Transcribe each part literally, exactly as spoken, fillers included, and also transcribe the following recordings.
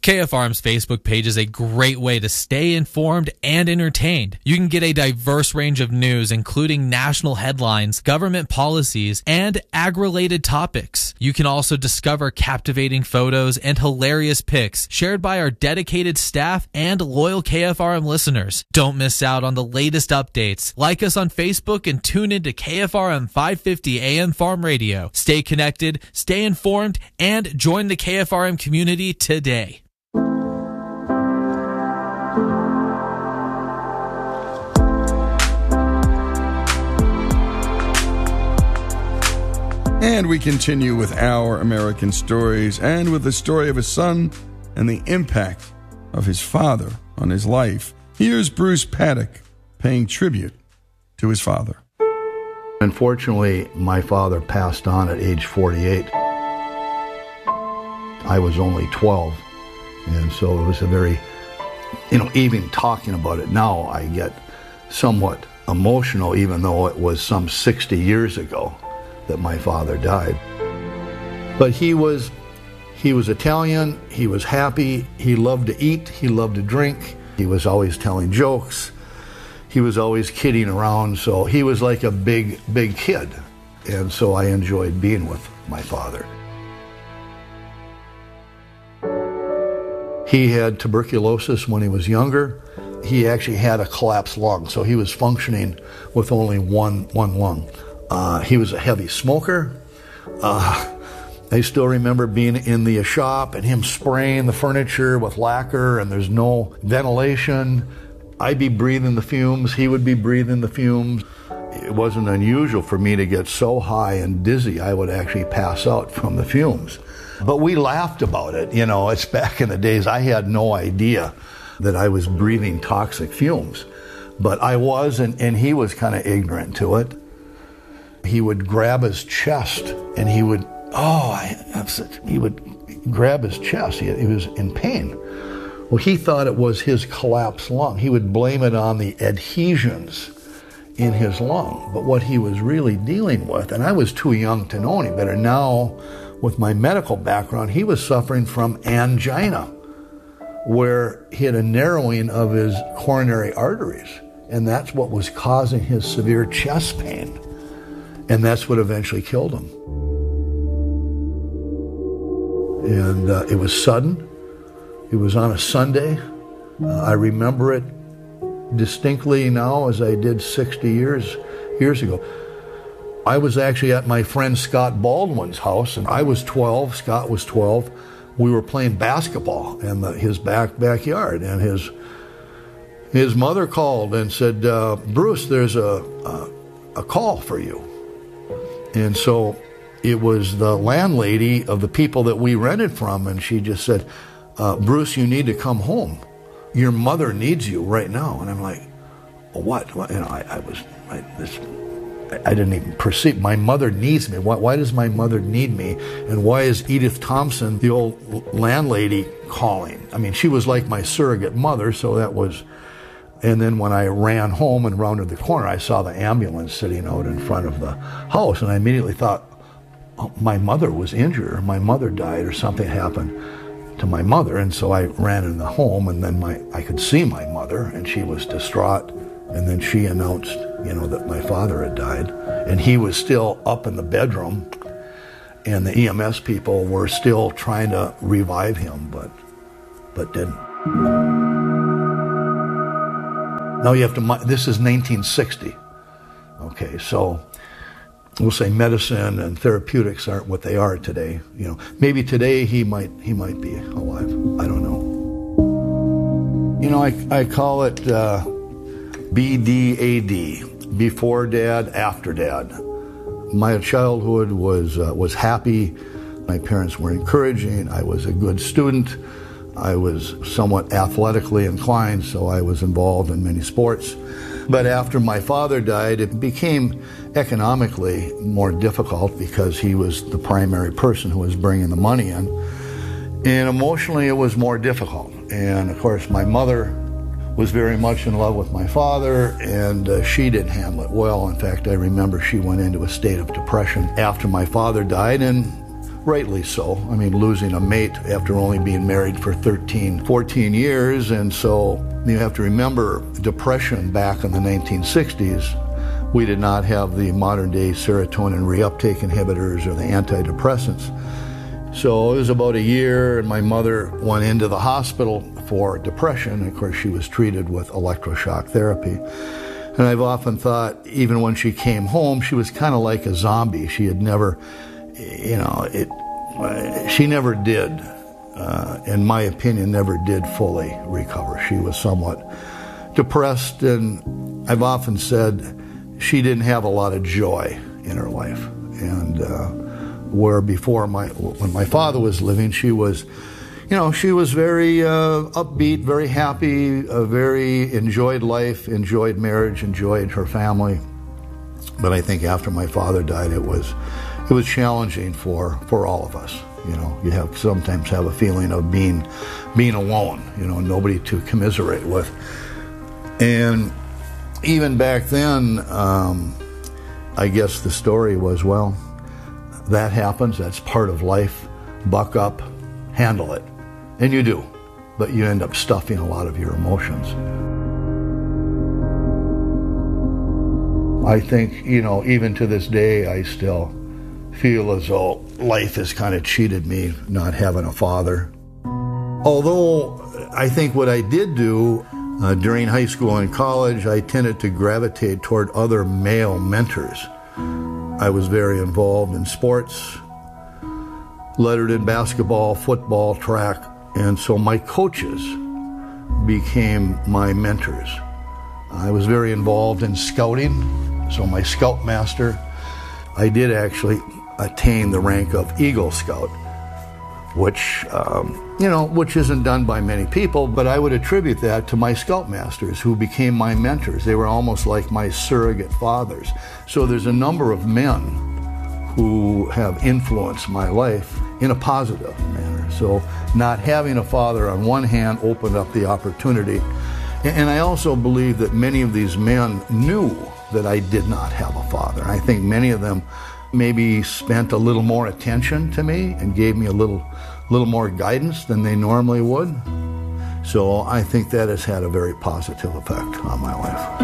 K F R M's Facebook page is a great way to stay informed and entertained. You can get a diverse range of news, including national headlines, government policies, and ag-related topics. You can also discover captivating photos and hilarious pics shared by our dedicated staff and loyal K F R M listeners. Don't miss out on the latest updates. Like us on Facebook and tune into K F R M five fifty A M Farm Radio. Stay connected, stay informed, and join the K F R M community today. And we continue with Our American Stories, and with the story of a son and the impact of his father on his life. Here's Bruce Paddock paying tribute to his father. Unfortunately, my father passed on at age forty-eight. I was only twelve, and so it was a very, you know, even talking about it now, I get somewhat emotional, even though it was some sixty years ago that my father died. But he was, he was Italian, he was happy, he loved to eat, he loved to drink, he was always telling jokes, he was always kidding around, so he was like a big, big kid. And so I enjoyed being with my father. He had tuberculosis when he was younger. He actually had a collapsed lung, so he was functioning with only one, one lung. Uh, he was a heavy smoker. Uh, I still remember being in the shop and him spraying the furniture with lacquer, and there's no ventilation. I'd be breathing the fumes, he would be breathing the fumes. It wasn't unusual for me to get so high and dizzy I would actually pass out from the fumes. But we laughed about it. You know, it's back in the days I had no idea that I was breathing toxic fumes. But I was, and, and he was kind of ignorant to it. He would grab his chest, and he would, oh, I, I'm such, he would grab his chest. He, he was in pain. Well, he thought it was his collapsed lung. He would blame it on the adhesions in his lung. But what he was really dealing with, and I was too young to know any better. Now, with my medical background, he was suffering from angina, where he had a narrowing of his coronary arteries. And that's what was causing his severe chest pain. And that's what eventually killed him. And uh, it was sudden. It was on a Sunday. Uh, I remember it distinctly now as I did sixty years years ago. I was actually at my friend Scott Baldwin's house, and I was twelve, Scott was twelve. We were playing basketball in the, his back backyard, and his his mother called and said, uh, Bruce, there's a, a, a call for you. And so it was the landlady of the people that we rented from, and she just said, uh, Bruce, you need to come home. Your mother needs you right now. And I'm like, what? what? You know, I, I was, I, this, I didn't even perceive. My mother needs me. Why, why does my mother need me? And why is Edith Thompson, the old landlady, calling? I mean, she was like my surrogate mother, so that was... And then when I ran home and rounded the corner, I saw the ambulance sitting out in front of the house, and I immediately thought, oh, my mother was injured, or my mother died, or something happened to my mother. And so I ran in the home, and then my I could see my mother, and she was distraught. And then she announced, you know, that my father had died, and he was still up in the bedroom, and the E M S people were still trying to revive him, but but didn't. Now you have to, this is nineteen sixty. Okay, so we'll say medicine and therapeutics aren't what they are today. You know, maybe today he might he might be alive. I don't know. You know, I I call it uh, B D A D, before dad, after dad. My childhood was uh, was happy. My parents were encouraging. I was a good student. I was somewhat athletically inclined, so I was involved in many sports. But after my father died, it became economically more difficult because he was the primary person who was bringing the money in. And emotionally, it was more difficult. And of course, my mother was very much in love with my father, and uh, she didn't handle it well. In fact, I remember she went into a state of depression after my father died, and rightly so. I mean, losing a mate after only being married for thirteen, fourteen years, and so you have to remember depression back in the nineteen sixties. We did not have the modern-day serotonin reuptake inhibitors or the antidepressants. So it was about a year, and my mother went into the hospital for depression. Of course, she was treated with electroshock therapy. And I've often thought, even when she came home, she was kind of like a zombie. She had never, you know, it. She never did, uh, in my opinion, never did fully recover. She was somewhat depressed, and I've often said she didn't have a lot of joy in her life. And uh, where before, my when my father was living, she was, you know, she was very uh, upbeat, very happy, uh, very enjoyed life, enjoyed marriage, enjoyed her family. But I think after my father died, it was it was challenging for, for all of us. You know, you have sometimes have a feeling of being being alone. You know, nobody to commiserate with. And even back then, um, I guess the story was, well, that happens. That's part of life. Buck up, handle it. And you do, but you end up stuffing a lot of your emotions. I think, you know, even to this day, I still feel as though life has kind of cheated me, not having a father. Although I think what I did do uh, during high school and college, I tended to gravitate toward other male mentors. I was very involved in sports, lettered in basketball, football, track. And so my coaches became my mentors. I was very involved in scouting, so my scoutmaster, I did actually attain the rank of Eagle Scout, which, um, you know, which isn't done by many people, but I would attribute that to my scoutmasters who became my mentors. They were almost like my surrogate fathers. So there's a number of men who have influenced my life in a positive manner. So not having a father on one hand opened up the opportunity. And I also believe that many of these men knew that I did not have a father. I think many of them maybe spent a little more attention to me and gave me a little, little more guidance than they normally would. So I think that has had a very positive effect on my life.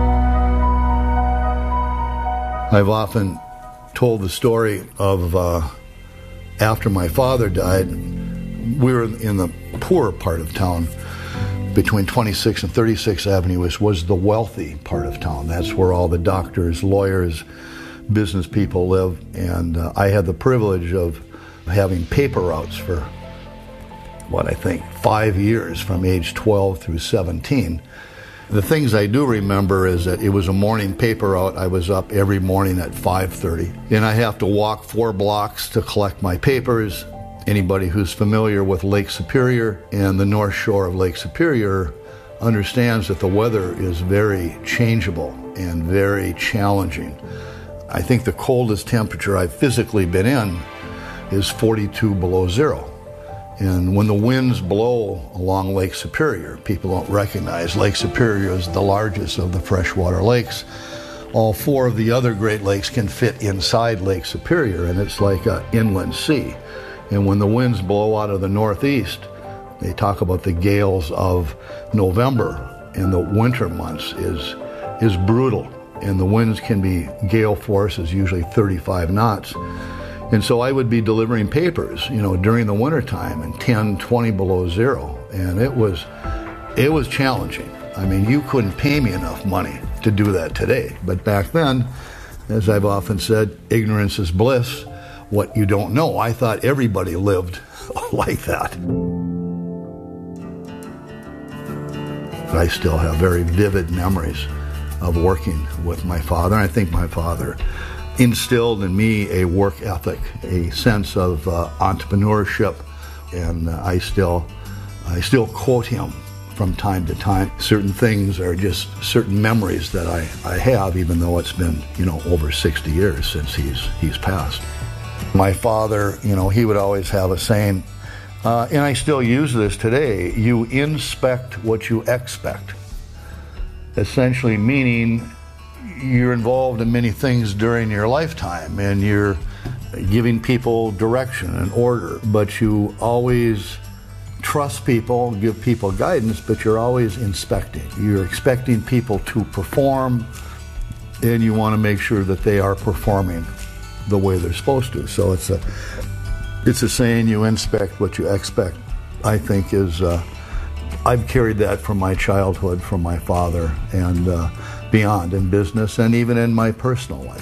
I've often told the story of uh, after my father died, we were in the poorer part of town. Between twenty-sixth and thirty-sixth Avenue was, was the wealthy part of town. That's where all the doctors, lawyers, business people live. And uh, I had the privilege of having paper routes for, what I think, five years from age twelve through seventeen. The things I do remember is that it was a morning paper route. I was up every morning at five thirty. And I have to walk four blocks to collect my papers. Anybody who's familiar with Lake Superior and the North Shore of Lake Superior understands that the weather is very changeable and very challenging. I think the coldest temperature I've physically been in is forty-two below zero. And when the winds blow along Lake Superior, people don't recognize Lake Superior is the largest of the freshwater lakes. All four of the other Great Lakes can fit inside Lake Superior, and it's like an inland sea. And when the winds blow out of the northeast, they talk about the gales of November, and the winter months is is brutal. And the winds can be gale forces, usually thirty-five knots. And so I would be delivering papers, you know, during the wintertime and ten, twenty below zero. And it was, it was challenging. I mean, you couldn't pay me enough money to do that today. But back then, as I've often said, ignorance is bliss. What you don't know. I thought everybody lived like that. I still have very vivid memories of working with my father. I think my father instilled in me a work ethic, a sense of uh, entrepreneurship, and uh, I still, I still quote him from time to time. Certain things are just certain memories that I, I have, even though it's been, you know, over sixty years since he's he's passed. My father, you know, he would always have a saying, uh, and I still use this today: you inspect what you expect. Essentially meaning you're involved in many things during your lifetime, and you're giving people direction and order, but you always trust people, give people guidance, but you're always inspecting. You're expecting people to perform, and you want to make sure that they are performing the way they're supposed to. So it's a it's a saying, you inspect what you expect, I think is, uh, I've carried that from my childhood, from my father, and uh, beyond in business and even in my personal life.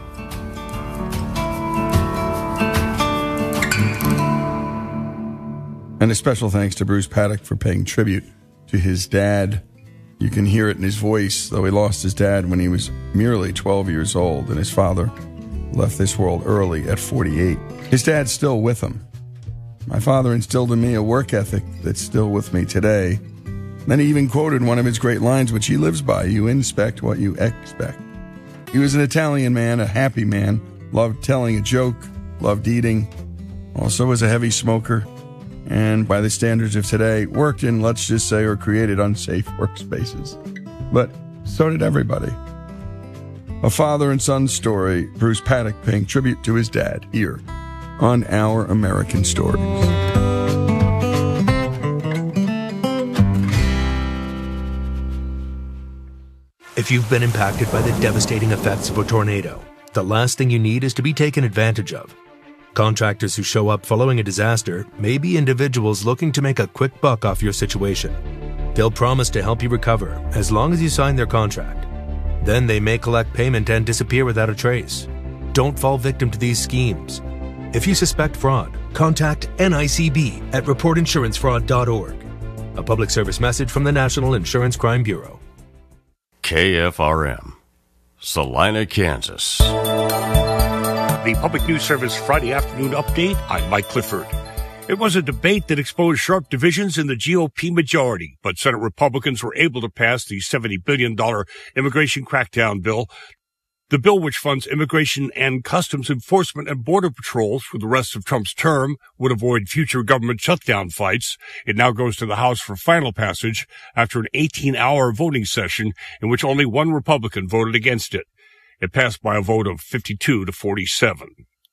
And a special thanks to Bruce Paddock for paying tribute to his dad. You can hear it in his voice, though he lost his dad when he was merely twelve years old, and his father left this world early at forty-eight. His dad's still with him. My father instilled in me a work ethic that's still with me today. Then he even quoted one of his great lines, which he lives by: you inspect what you expect. He was an Italian man, a happy man, loved telling a joke, loved eating, also was a heavy smoker, and by the standards of today, worked in, let's just say, or created unsafe workspaces. But so did everybody. A father and son story, Bruce Paddock paying tribute to his dad here on Our American Stories. If you've been impacted by the devastating effects of a tornado, the last thing you need is to be taken advantage of. Contractors who show up following a disaster may be individuals looking to make a quick buck off your situation. They'll promise to help you recover as long as you sign their contract. Then they may collect payment and disappear without a trace. Don't fall victim to these schemes. If you suspect fraud, contact N I C B at report insurance fraud dot org. A public service message from the National Insurance Crime Bureau. K F R M, Salina, Kansas. The Public News Service Friday afternoon update. I'm Mike Clifford. It was a debate that exposed sharp divisions in the G O P majority, but Senate Republicans were able to pass the seventy billion dollars immigration crackdown bill. The bill, which funds immigration and customs enforcement and border patrols for the rest of Trump's term, would avoid future government shutdown fights. It now goes to the House for final passage after an eighteen-hour voting session in which only one Republican voted against it. It passed by a vote of fifty-two to forty-seven.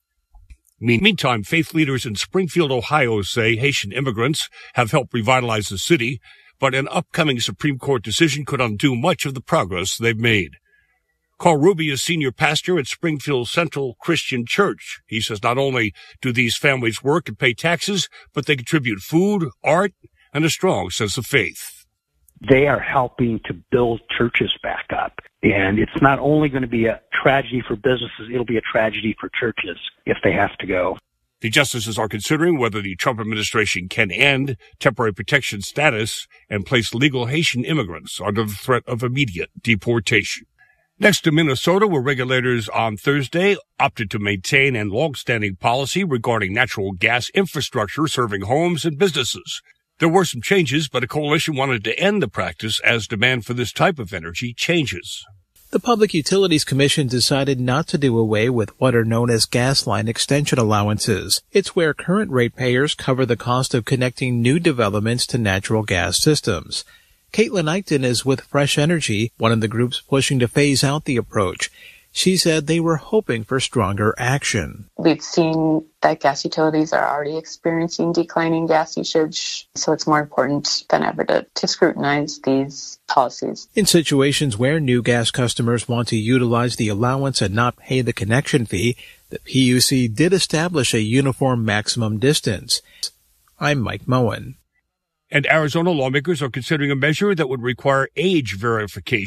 Meantime, faith leaders in Springfield, Ohio say Haitian immigrants have helped revitalize the city, but an upcoming Supreme Court decision could undo much of the progress they've made. Carl Ruby is senior pastor at Springfield Central Christian Church. He says not only do these families work and pay taxes, but they contribute food, art, and a strong sense of faith. They are helping to build churches back up. And it's not only going to be a tragedy for businesses, it'll be a tragedy for churches if they have to go. The justices are considering whether the Trump administration can end temporary protection status and place legal Haitian immigrants under the threat of immediate deportation. Next to Minnesota, where regulators on Thursday opted to maintain a long-standing policy regarding natural gas infrastructure serving homes and businesses. There were some changes, but a coalition wanted to end the practice as demand for this type of energy changes. The Public Utilities Commission decided not to do away with what are known as gas line extension allowances. It's where current ratepayers cover the cost of connecting new developments to natural gas systems. Caitlin Eichten is with Fresh Energy, one of the groups pushing to phase out the approach. She said they were hoping for stronger action. We've seen that gas utilities are already experiencing declining gas usage, so it's more important than ever to, to scrutinize these policies. In situations where new gas customers want to utilize the allowance and not pay the connection fee, the P U C did establish a uniform maximum distance. I'm Mike Moen. And Arizona lawmakers are considering a measure that would require age verification